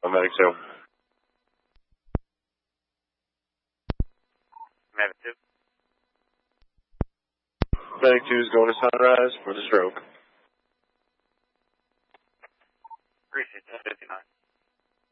on Medic 2. Medic 2. Medic 2 is going to Sunrise for the stroke.